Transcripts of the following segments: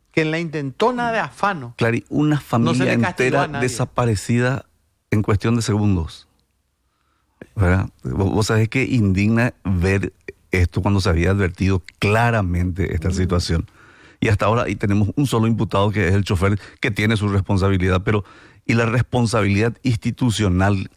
que en la intentona de afano, Clary, una No se familia le castigó a entera nadie. desaparecida en cuestión de segundos. ¿Verdad? Vos sabés que indigna ver esto cuando se había advertido claramente esta situación. Y hasta ahora ahí tenemos un solo imputado que es el chofer, que tiene su responsabilidad, pero y la responsabilidad institucional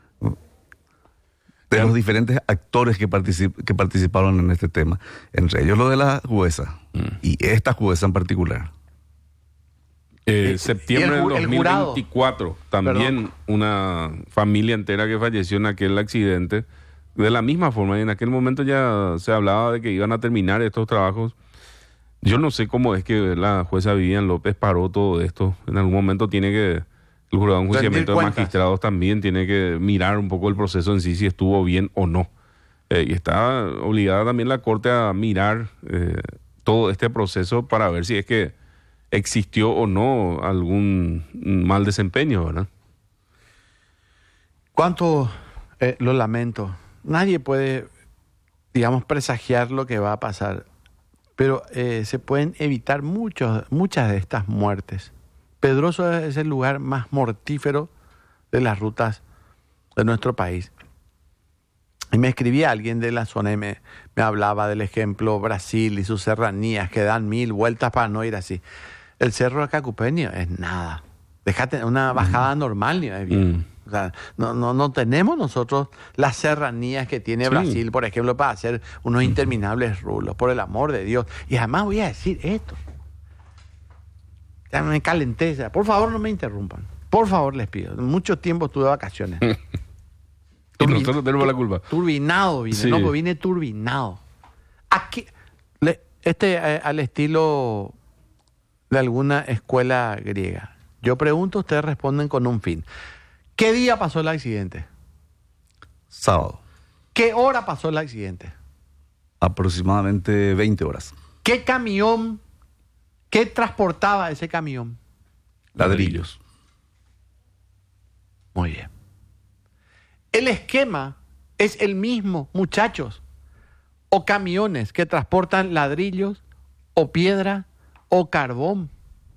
de los diferentes actores que participaron en este tema, entre ellos lo de la jueza, y esta jueza en particular. Septiembre del el jurado. 2024, también una familia entera que falleció en aquel accidente. De la misma forma, y en aquel momento ya se hablaba de que iban a terminar estos trabajos. Yo no sé cómo es que la jueza Vivian López paró todo esto. En algún momento tiene que, el jurado de enjuiciamiento de cuentas. magistrados también tiene que mirar un poco el proceso en sí, si estuvo bien o no. Y está obligada también la Corte a mirar todo este proceso para ver si es que existió o no algún mal desempeño, ¿verdad? ¿Cuánto lo lamento? Nadie puede, digamos, presagiar lo que va a pasar, pero se pueden evitar muchas de estas muertes. Pedroso es el lugar más mortífero de las rutas de nuestro país. Y me escribía alguien de la zona y me hablaba del ejemplo Brasil y sus serranías que dan 1000 vueltas para no ir así. El cerro de Cacupeño es nada. Déjate una bajada normal, ni es bien. O sea, no tenemos nosotros las serranías que tiene Brasil, por ejemplo, para hacer unos interminables rulos, por el amor de Dios. Y además voy a decir esto. Ya me calenté. Por favor, no me interrumpan. Por favor, les pido. Mucho tiempo estuve de vacaciones. Y nosotros tenemos la culpa. Turbinado vine, Sí. no, pues vine turbinado. Aquí, al estilo de alguna escuela griega. Yo pregunto, ustedes responden con un fin. ¿Qué día pasó el accidente? Sábado, ¿Qué hora pasó el accidente? aproximadamente 20 horas. ¿Qué camión, qué transportaba ese camión? Ladrillos. Muy bien. El esquema es el mismo, muchachos. O camiones que transportan ladrillos, o piedra, o carbón.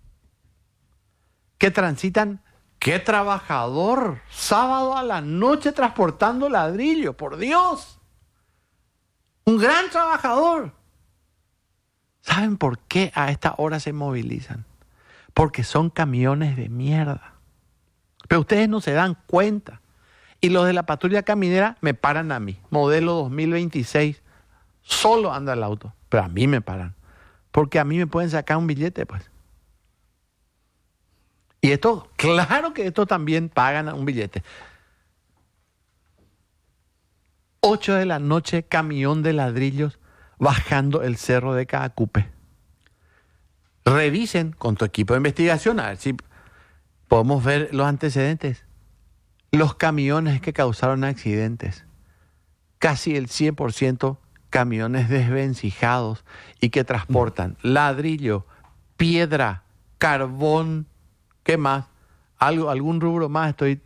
Que transitan. ¡Qué trabajador! Sábado a la noche transportando ladrillo, por Dios. Un gran trabajador. ¿Saben por qué a esta hora se movilizan? Porque son camiones de mierda. Pero ustedes no se dan cuenta. Y los de la patrulla caminera me paran a mí. Modelo 2026. Solo anda el auto. Pero a mí me paran. Porque a mí me pueden sacar un billete, pues. Y esto, claro que esto también pagan un billete. 8 de la noche, camión de ladrillos bajando el cerro de Caacupe. Revisen con tu equipo de investigación a ver si podemos ver los antecedentes. Los camiones que causaron accidentes. Casi el 100% camiones desvencijados y que transportan ladrillo, piedra, carbón. ¿Qué más? ¿Algún rubro más? Estoy...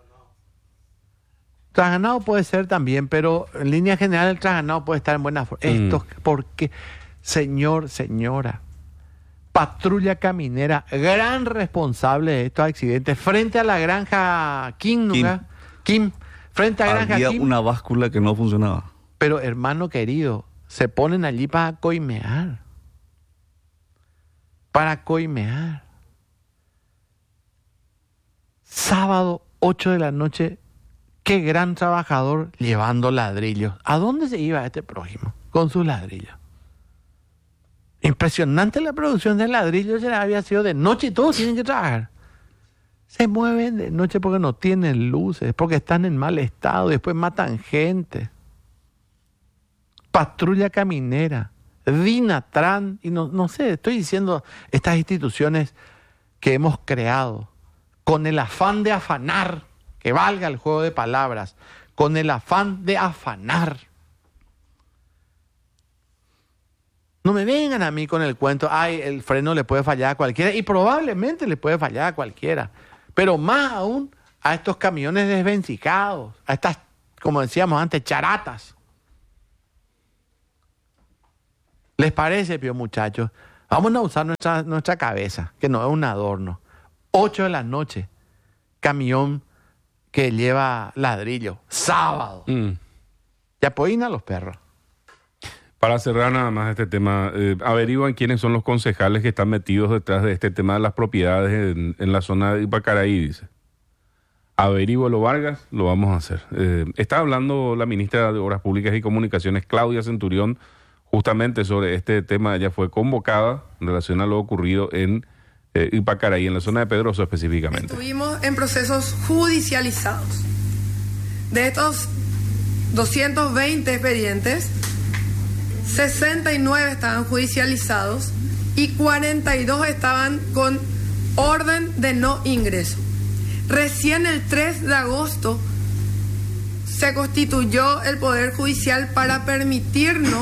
Trasganado puede ser también, pero en línea general el trasganado puede estar en buena forma. Esto, porque, señora, patrulla caminera, gran responsable de estos accidentes, frente a la granja Kim, frente a granja Había Kim. una báscula que no funcionaba. Pero hermano querido, se ponen allí para coimear. Para coimear. Sábado, 8 de la noche, qué gran trabajador llevando ladrillos. ¿A dónde se iba este prójimo con sus ladrillos? Impresionante la producción de ladrillos, ya había sido de noche y todos tienen que trabajar. Se mueven de noche porque no tienen luces, porque están en mal estado y después matan gente. Patrulla caminera, Dinatran, y no sé, estoy diciendo estas instituciones que hemos creado con el afán de afanar, que valga el juego de palabras, con el afán de afanar. No me vengan a mí con el cuento, ay, el freno le puede fallar a cualquiera, y probablemente le puede fallar a cualquiera, pero más aún a estos camiones desvencijados, a estas, como decíamos antes, charatas. ¿Les parece, pío muchachos? Vamos a usar nuestra cabeza, que no es un adorno. 8 de la noche, camión que lleva ladrillo, sábado. Ya pueden ir a los perros. Para cerrar nada más este tema, averiguan quiénes son los concejales que están metidos detrás de este tema de las propiedades en la zona de Ipacaraí, dice. Averígualo, Vargas, lo vamos a hacer. Está hablando la ministra de Obras Públicas y Comunicaciones, Claudia Centurión, justamente sobre este tema. Ella fue convocada en relación a lo ocurrido en Ipacaraí, en la zona de Pedroso específicamente. Estuvimos en procesos judicializados. De estos 220 expedientes, 69 estaban judicializados y 42 estaban con orden de no ingreso. Recién el 3 de agosto se constituyó el Poder Judicial para permitirnos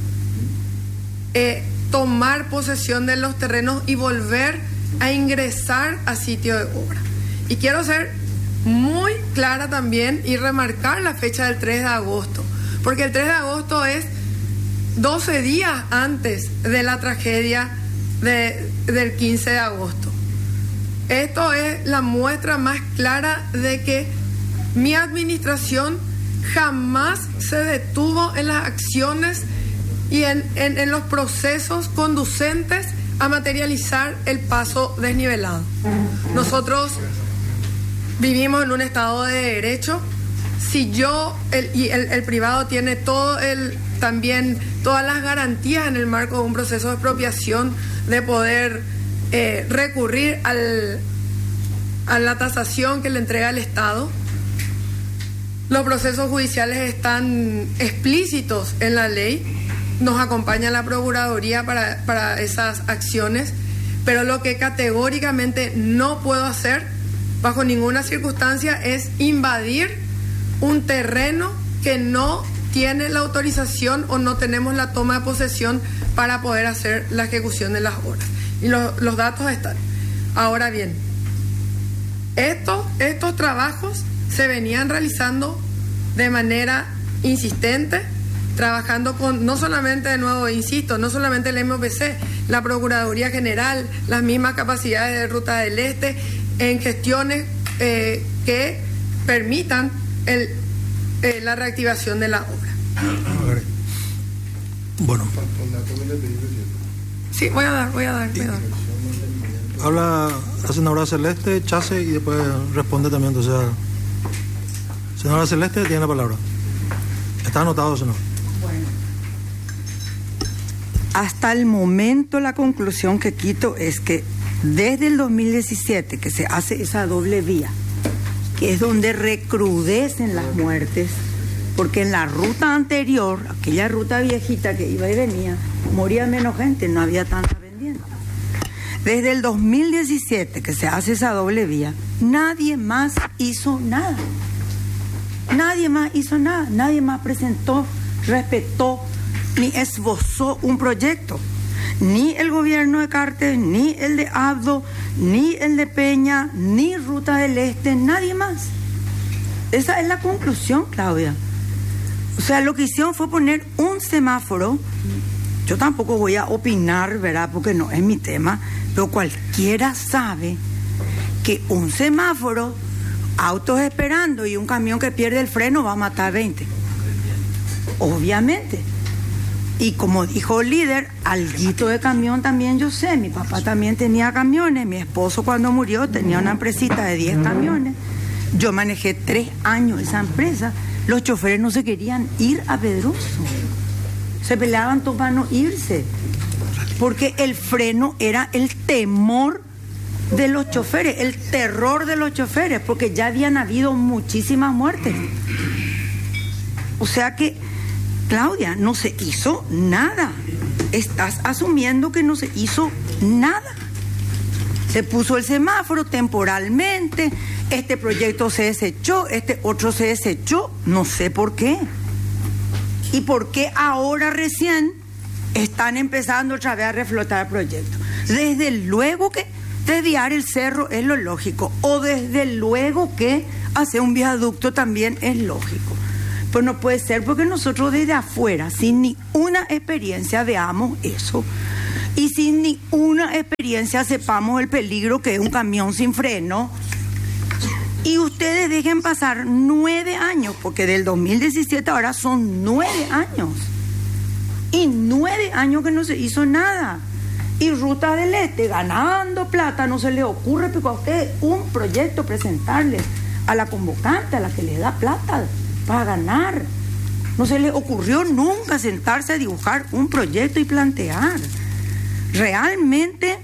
tomar posesión de los terrenos y volver a ingresar a sitio de obra. Y quiero ser muy clara también y remarcar la fecha del 3 de agosto, porque el 3 de agosto es 12 días antes de la tragedia del 15 de agosto. Esto es la muestra más clara de que mi administración jamás se detuvo en las acciones y en los procesos conducentes a materializar el paso desnivelado. Nosotros vivimos en un estado de derecho. Si el privado tiene también todas las garantías en el marco de un proceso de expropiación de poder recurrir a la tasación que le entrega el Estado. Los procesos judiciales están explícitos en la ley. Nos acompaña la Procuraduría para esas acciones, pero lo que categóricamente no puedo hacer bajo ninguna circunstancia es invadir un terreno que no tiene la autorización o no tenemos la toma de posesión para poder hacer la ejecución de las obras. Y los datos están. Ahora bien, estos trabajos se venían realizando de manera insistente, trabajando con, no solamente, de nuevo, insisto, no solamente el MOPC, la Procuraduría General, las mismas capacidades de Ruta del Este, en gestiones que permitan la reactivación de la obra. Bueno. Sí, voy a dar. Habla la senadora Celeste Chase y después responde también. O sea, senadora Celeste tiene la palabra. Está anotado, senador. Bueno. Hasta el momento la conclusión que quito es que desde el 2017 que se hace esa doble vía, que es donde recrudecen las muertes, porque en la ruta anterior, aquella ruta viejita que iba y venía, moría menos gente, no había tanta pendiente. Desde el 2017 que se hace esa doble vía, nadie más hizo nada. Nadie más presentó, respetó, ni esbozó un proyecto. Ni el gobierno de Cartes, ni el de Abdo, ni el de Peña, ni Ruta del Este, nadie más. Esa es la conclusión, Claudia. O sea, lo que hicieron fue poner un semáforo. Yo tampoco voy a opinar, ¿verdad? Porque no es mi tema, pero cualquiera sabe que un semáforo, autos esperando y un camión que pierde el freno va a matar 20. Obviamente. Y como dijo el líder, alguito de camión también yo sé. Mi papá también tenía camiones. Mi esposo cuando murió tenía una empresita de 10 camiones. Yo manejé 3 años esa empresa. Los choferes no se querían ir a Pedroso. Se peleaban todos para no irse. Porque el freno era el temor de los choferes, el terror de los choferes, porque ya habían habido muchísimas muertes. O sea que, Claudia, no se hizo nada. Estás asumiendo que no se hizo nada. Se puso el semáforo temporalmente, este proyecto se desechó, este otro se desechó, no sé por qué. ¿Y por qué ahora recién están empezando otra vez a reflotar el proyecto? Desde luego que desviar el cerro es lo lógico, o desde luego que hacer un viaducto también es lógico. Pues no puede ser porque nosotros desde afuera, sin ni una experiencia, veamos eso y sin ninguna experiencia sepamos el peligro que es un camión sin freno. Y ustedes dejen pasar 9 años, porque del 2017 ahora son 9 años. Y 9 años que no se hizo nada. Y Ruta del Este ganando plata, no se le ocurre porque a usted un proyecto presentarle a la convocante, a la que le da plata para ganar. No se le ocurrió nunca sentarse a dibujar un proyecto y plantear. Realmente,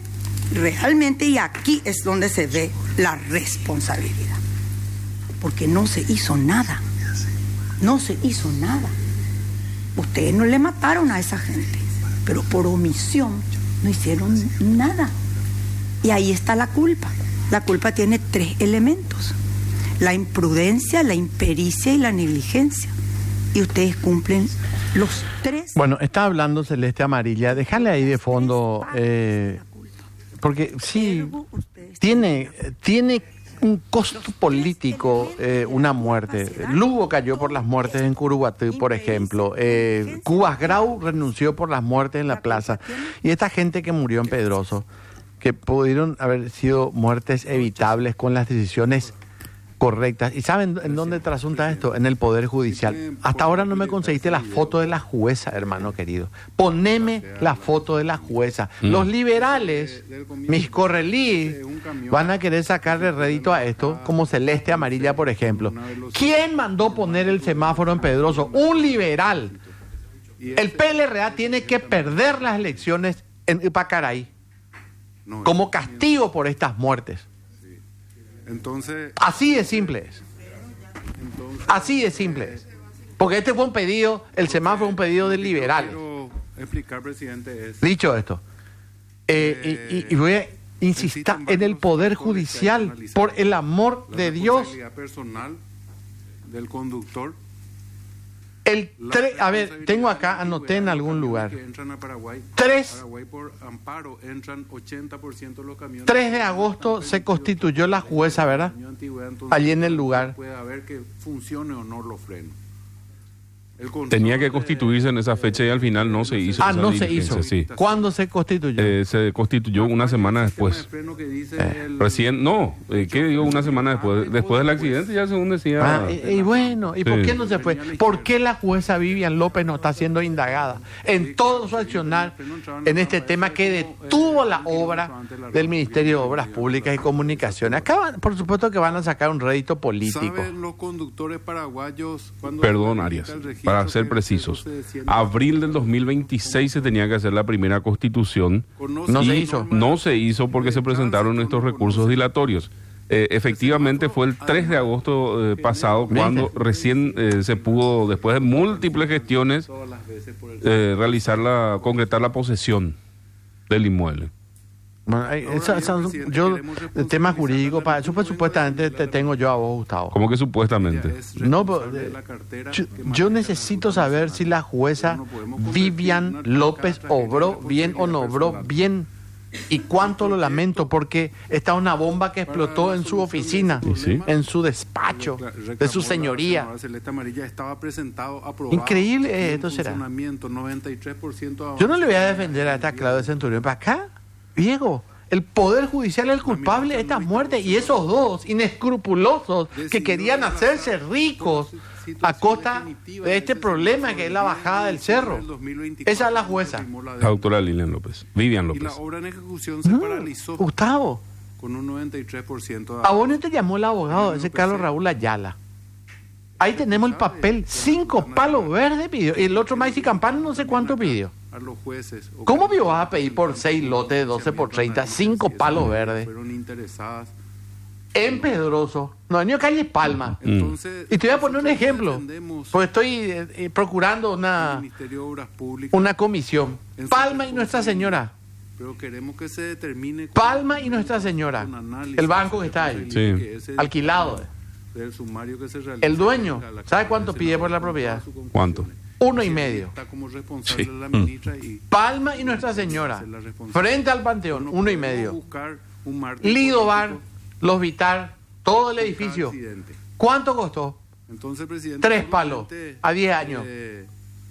y aquí es donde se ve la responsabilidad. Porque no se hizo nada. No se hizo nada. Ustedes no le mataron a esa gente, pero por omisión no hicieron nada. Y ahí está la culpa. La culpa tiene 3 elementos: la imprudencia, la impericia y la negligencia. Y ustedes cumplen los 3. Bueno, está hablando Celeste Amarilla. Déjale ahí de fondo, porque sí, tiene un costo político una muerte. Lugo cayó por las muertes en Curuguatí, por ejemplo. Cubas Grau renunció por las muertes en la plaza. Y esta gente que murió en Pedroso, que pudieron haber sido muertes evitables con las decisiones correctas. ¿Y saben en dónde trasunta esto? En el Poder Judicial. Hasta ahora no me conseguiste la foto de la jueza, hermano querido. Poneme la foto de la jueza. Los liberales, mis correlíes, van a querer sacarle rédito a esto, como Celeste Amarilla, por ejemplo. ¿Quién mandó poner el semáforo en Pedroso? Un liberal. El PLRA tiene que perder las elecciones en Ipacaraí como castigo por estas muertes. Entonces, así de simple es. Así de simple es. Porque este fue un pedido, el semáforo fue un pedido de liberales. Quiero explicar, presidente, Dicho esto, y voy a insistir en el Poder Judicial, por el amor de Dios. Personal del conductor. A ver, tengo acá, anoté en algún lugar. 3 de agosto se constituyó la jueza, ¿verdad? Allí en el lugar. Puede haber que funcione o no los frenos. Tenía que constituirse en esa fecha y al final no se hizo. No se hizo. Sí. ¿Cuándo se constituyó? Se constituyó una semana después. Recién, no, ¿qué digo una semana después? Después del accidente ya según decía. Y bueno, ¿y por qué no se fue? ¿Por qué la jueza Vivian López no está siendo indagada en todo su accionar en este tema que detuvo la obra del Ministerio de Obras Públicas y Comunicaciones? Acá, por supuesto que van a sacar un rédito político. ¿Saben los conductores paraguayos cuando... Perdón, Arias. Para ser precisos, abril del 2026 se tenía que hacer la primera constitución. No se hizo. No se hizo porque se presentaron estos recursos dilatorios. Efectivamente fue el 3 de agosto pasado cuando recién se pudo, después de múltiples gestiones, concretar la posesión del inmueble. Bueno, yo, el tema jurídico, para eso pues, supuestamente te tengo yo a vos, Gustavo. ¿Cómo que supuestamente? No, yo necesito saber si la jueza Vivian López obró bien o no obró bien. Y cuánto lo lamento, porque está una bomba que explotó en su oficina, en su despacho, de su señoría. Increíble esto será. Yo no le voy a defender a esta Claudia Centurión. Para acá, Diego, el Poder Judicial es el culpable de estas muertes, y esos dos inescrupulosos que querían hacerse ricos a costa de este problema que es la bajada del cerro. Esa es la jueza. La doctora Vivian López. Y la obra en ejecución se paralizó. Gustavo, con un 93%. ¿a vos no te llamó el abogado ese Carlos Raúl Ayala? Ahí tenemos el papel. 5 palos verdes pidió. Y el otro Maxi Campana no sé cuánto pidió. A los jueces. ¿Cómo me vas a pedir por 6 lotes de 12 por 30, 5 palos verdes? Fueron interesadas. En Pedroso, no, en calle Palma. Entonces, y te voy a poner un ejemplo, porque estoy procurando una comisión. Palma y Nuestra Señora. Pero queremos que se determine. Palma y Nuestra Señora. El banco que está ahí, alquilado. Del sumario que se realiza. El dueño, ¿sabe cuánto pide por la propiedad? ¿Cuánto? 1,5. Está como responsable la ministra y Palma y Nuestra Señora, frente al Panteón, 1,5. Lido Bar, Los Vitar, todo el edificio. ¿Cuánto costó? Entonces, presidente, 3 palos a 10 años.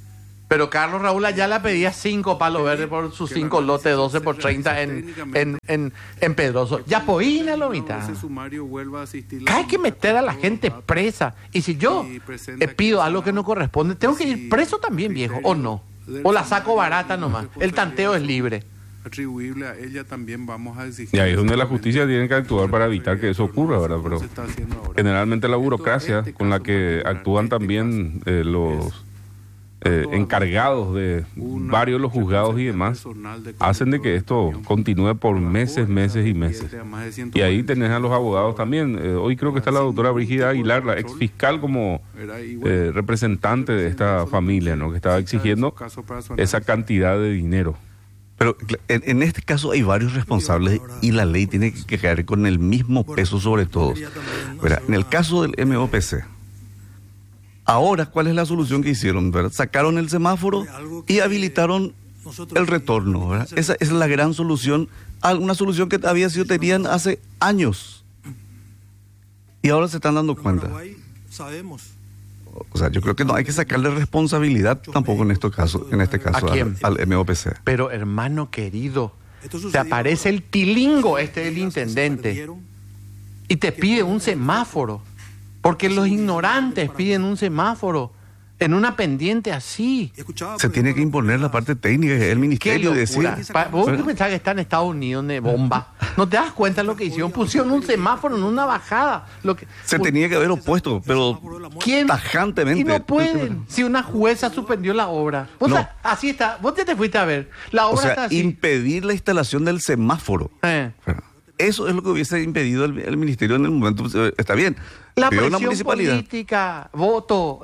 Pero Carlos Raúl Ayala pedía 5 palos verdes por sus 5 lotes 12 por 30 en Pedroso. Ya poína lo mitad. Ese sumario vuelva a asistir Hay que meter a la gente presa. Y si yo pido algo que no corresponde, tengo que ir preso también, viejo, ¿o no? O la saco barata nomás. El tanteo es libre. atribuible a ella, también vamos a exigir. Y ahí es donde la justicia tiene que actuar para evitar que eso ocurra, ¿verdad? Pero generalmente la burocracia con la que actúan también los encargados de varios de los juzgados y demás, hacen de que esto continúe por meses y meses. Y ahí tenés a los abogados también. Hoy creo que está la doctora Brígida Aguilar, la ex fiscal, como representante de esta familia, ¿no? Que estaba exigiendo esa cantidad de dinero. Pero en este caso hay varios responsables y la ley tiene que caer con el mismo peso sobre todos. Verá, en el caso del MOPC, ahora, ¿cuál es la solución que hicieron? ¿Verdad? Sacaron el semáforo y habilitaron el retorno, ¿verdad? Esa es la gran solución, una solución que tenían hace años. Y ahora se están dando cuenta. Sabemos. O sea, yo creo que no hay que sacarle responsabilidad tampoco en este caso ¿A quién? al MOPC. Pero hermano querido, te aparece el tilingo del intendente y te pide un semáforo. Porque los ignorantes piden un semáforo en una pendiente así. Se tiene que imponer la parte técnica del ministerio y decir... ¿Vos pensás que está en Estados Unidos de bomba? ¿No te das cuenta de lo que hicieron? Pusieron un semáforo en una bajada. Se tenía que haber opuesto, pero tajantemente. Y no pueden. Si una jueza suspendió la obra. Así está. Vos te fuiste a ver. La obra está así. Impedir la instalación del semáforo. Eso es lo que hubiese impedido el ministerio en el momento. Está bien. La presión política, voto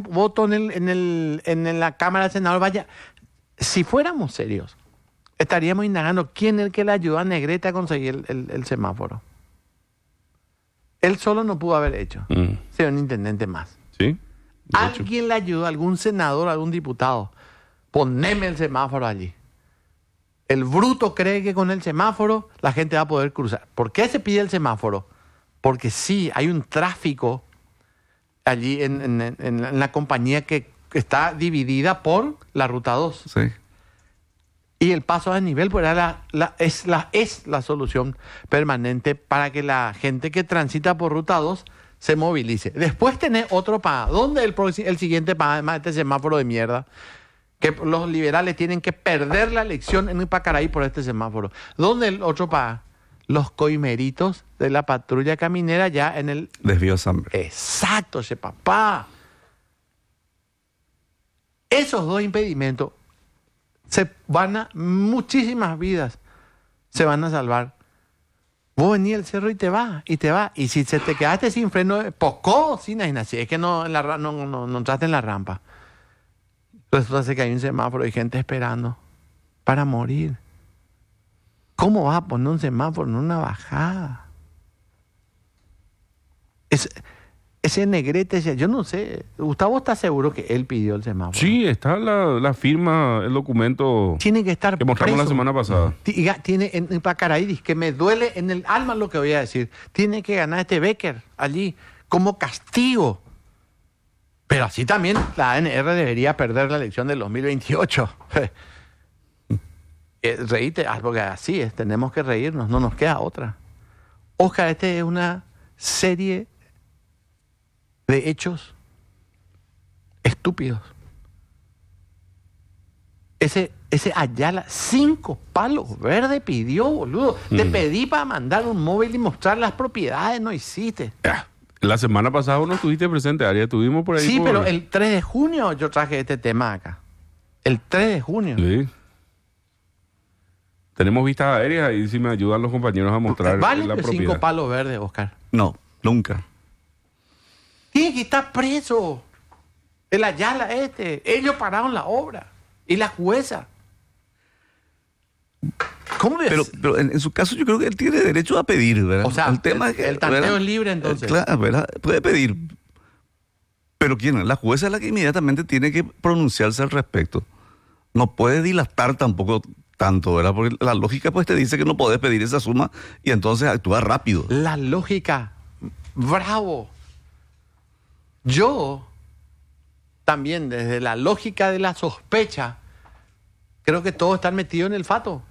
en la Cámara del Senado. Vaya, si fuéramos serios, estaríamos indagando quién es el que le ayudó a Negrete a conseguir el semáforo. Él solo no pudo haber hecho. Sea un intendente más. Sí. Alguien le ayudó, algún senador, algún diputado. Poneme el semáforo allí. El bruto cree que con el semáforo la gente va a poder cruzar. ¿Por qué se pide el semáforo? Porque sí, hay un tráfico allí en la compañía que está dividida por la Ruta 2. Sí. Y el paso a nivel pues, es la solución permanente para que la gente que transita por Ruta 2 se movilice. Después tenés otro paga. ¿Dónde el siguiente paga? Además de este semáforo de mierda. Que los liberales tienen que perder la elección en Ipacaraí por este semáforo. ¿Dónde el otro paga? Los coimeritos de la patrulla caminera ya en el... Desvío Samber. Exacto, ese papá. Esos dos impedimentos muchísimas vidas se van a salvar. Vos venís al cerro y te vas. Y si se te quedaste sin freno, poco, sin así. Es que no entraste en la rampa. Resulta que hay un semáforo y gente esperando para morir. ¿Cómo vas a poner un semáforo en una bajada? Ese Negrete, yo no sé. Gustavo está seguro que él pidió el semáforo. Sí, está la firma, el documento tiene que estar que mostramos preso. La semana pasada. Tiene en Pacaraí, que me duele en el alma lo que voy a decir. Tiene que ganar este Becker allí como castigo. Pero así también la ANR debería perder la elección del 2028. Reíte, porque así es, tenemos que reírnos, no nos queda otra. Oscar, este es una serie de hechos estúpidos. Ese Ayala, 5 palos verdes pidió, boludo. Te pedí para mandar un móvil y mostrar las propiedades, no hiciste. La semana pasada vos no estuviste presente, Aria, estuvimos por ahí. Sí, pero el 3 de junio yo traje este tema acá. El 3 de junio. Sí. Tenemos vistas aéreas y si me ayudan los compañeros a mostrar ¿Vale la propiedad. 5 palos verdes, Oscar? No, nunca. Tiene que estar preso. El Ayala Ellos pararon la obra. Y la jueza. ¿Cómo pero en su caso yo creo que él tiene derecho a pedir, ¿verdad? O sea, el tema es que, el tanteo ¿verdad? es libre entonces. Claro, ¿verdad? Puede pedir. Pero ¿quién? La jueza es la que inmediatamente tiene que pronunciarse al respecto. No puede dilatar tampoco tanto, ¿verdad? Porque la lógica pues te dice que no podés pedir esa suma y entonces actúa rápido. La lógica. Bravo. Yo también desde la lógica de la sospecha, creo que todos están metidos en el fato.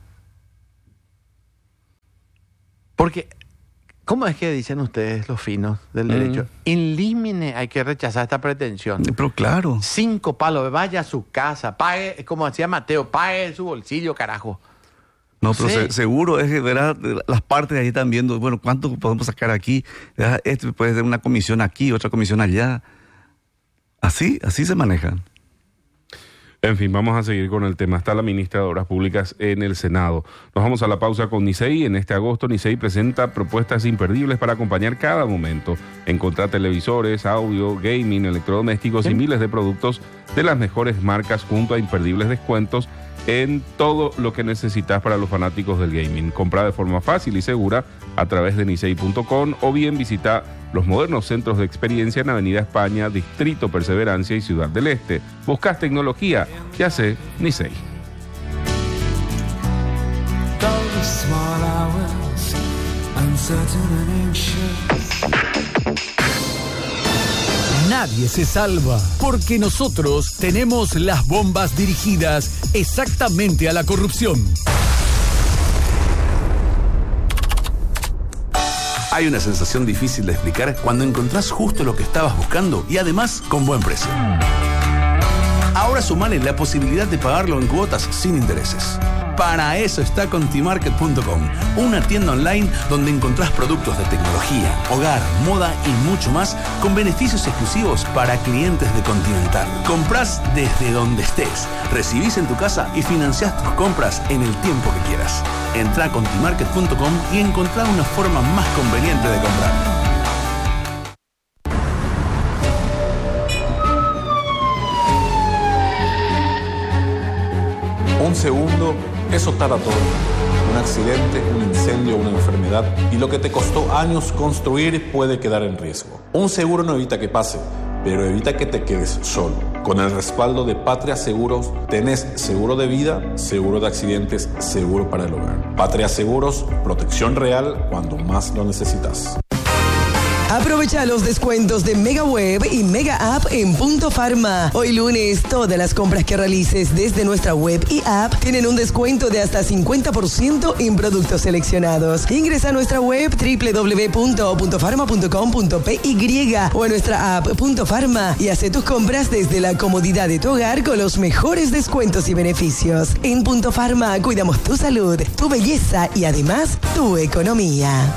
Porque, ¿cómo es que dicen ustedes los finos del derecho? In limine hay que rechazar esta pretensión. Pero claro. 5 palos, vaya a su casa, pague, como decía Mateo, pague de su bolsillo, carajo. No, pero seguro es que, ¿verdad? Las partes ahí están viendo, bueno, ¿cuánto podemos sacar aquí? Esto puede ser una comisión aquí, otra comisión allá. Así se manejan. En fin, vamos a seguir con el tema. Está la ministra de Obras Públicas en el Senado. Nos vamos a la pausa con Nicey. En este agosto, Nicey presenta propuestas imperdibles para acompañar cada momento. Encontrar televisores, audio, gaming, electrodomésticos y miles de productos de las mejores marcas junto a imperdibles descuentos en todo lo que necesitas para los fanáticos del gaming. Compra de forma fácil y segura a través de nicey.com o bien visita los modernos centros de experiencia en Avenida España, Distrito Perseverancia y Ciudad del Este. ¿Buscas tecnología? Ya sé, Nicey. Nadie se salva, porque nosotros tenemos las bombas dirigidas exactamente a la corrupción. Hay una sensación difícil de explicar cuando encontrás justo lo que estabas buscando y además con buen precio. Ahora sumale la posibilidad de pagarlo en cuotas sin intereses. Para eso está Contimarket.com, una tienda online donde encontrás productos de tecnología, hogar, moda y mucho más con beneficios exclusivos para clientes de Continental. Comprás desde donde estés, recibís en tu casa y financiás tus compras en el tiempo que quieras. Entrá a Contimarket.com y encontrá una forma más conveniente de comprar. Un segundo, eso tarda todo. Un accidente, un incendio, una enfermedad y lo que te costó años construir puede quedar en riesgo. Un seguro no evita que pase, pero evita que te quedes solo. Con el respaldo de Patria Seguros, tenés seguro de vida, seguro de accidentes, seguro para el hogar. Patria Seguros, protección real cuando más lo necesitas. Aprovecha los descuentos de Mega Web y Mega App en Punto Pharma. Hoy lunes, todas las compras que realices desde nuestra web y app tienen un descuento de hasta 50% en productos seleccionados. Ingresa a nuestra web www.puntofarma.com.py o a nuestra app Punto Pharma y hace tus compras desde la comodidad de tu hogar con los mejores descuentos y beneficios. En Punto Pharma cuidamos tu salud, tu belleza y además tu economía.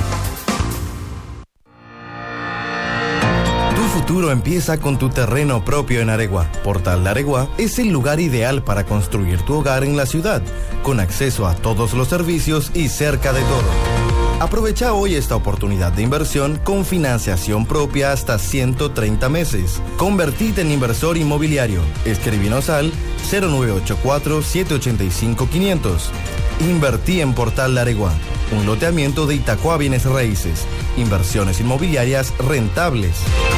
Tu futuro empieza con tu terreno propio en Aregua. Portal de Aregua es el lugar ideal para construir tu hogar en la ciudad, con acceso a todos los servicios y cerca de todo. Aprovecha hoy esta oportunidad de inversión con financiación propia hasta 130 meses. Convertite en inversor inmobiliario. Escribinos al 0984-785-500. Invertí en Portal de Aregua. Un loteamiento de Itacua Bienes Raíces. Inversiones inmobiliarias rentables.